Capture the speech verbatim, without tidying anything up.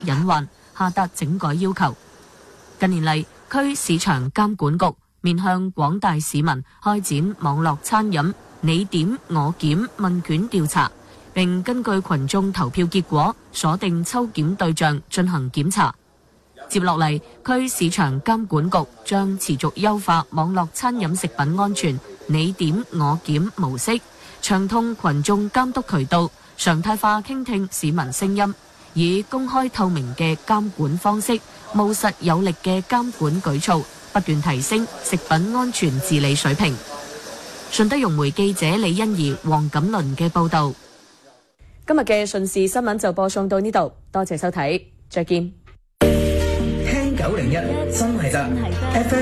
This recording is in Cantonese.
隱患，下達整改要求。近年嚟，區市場監管局面向廣大市民開展網絡餐飲你點我檢問卷調查，並根據群眾投票結果鎖定抽檢對象進行檢查。接落嚟，區市場監管局將持續優化網絡餐飲食品安全你點我檢模式，暢通群眾監督渠道，常態化傾聽市民聲音，以公開透明嘅監管方式，務實有力嘅監管舉措，不斷提升食品安全治理水平。順德融媒記者李欣怡、黃錦麟嘅報導。 今日嘅順事新聞就播送到呢度，多謝收睇，再見。 聽九零一真係得。